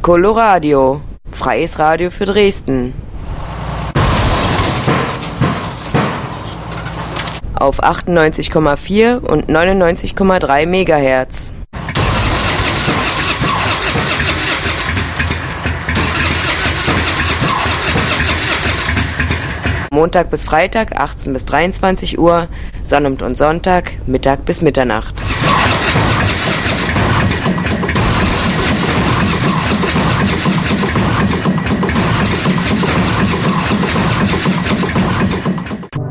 Coloradio, freies Radio für Dresden. Auf 98,4 und 99,3 Megahertz. Montag bis Freitag 18 bis 23 Uhr, Sonnabend und Sonntag Mittag bis Mitternacht.